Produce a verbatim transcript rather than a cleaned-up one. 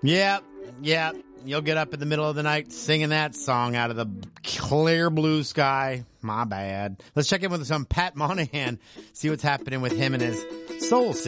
Yep, yep. You'll get up in the middle of the night singing that song out of the clear blue sky. My bad. Let's check in with some Pat Monahan, see what's happening with him and his soul sister.